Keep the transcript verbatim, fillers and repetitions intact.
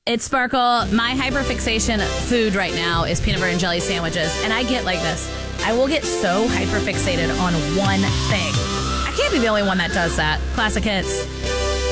It's Sparkle. My hyperfixation food right now is peanut butter and jelly sandwiches, and I get like this. I will get so hyperfixated on one thing. I can't be the only one that does that. Classic hits.